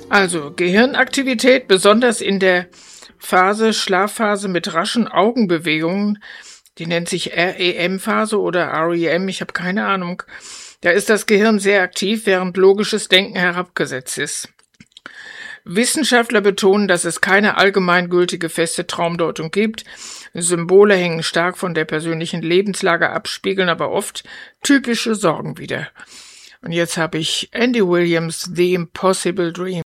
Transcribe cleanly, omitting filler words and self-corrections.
Also Gehirnaktivität, besonders in der Schlafphase mit raschen Augenbewegungen, die nennt sich REM-Phase oder REM, ich habe keine Ahnung. Da ist das Gehirn sehr aktiv, während logisches Denken herabgesetzt ist. Wissenschaftler betonen, dass es keine allgemeingültige feste Traumdeutung gibt. Symbole hängen stark von der persönlichen Lebenslage ab, spiegeln aber oft typische Sorgen wider. Und jetzt habe ich Andy Williams, The Impossible Dream.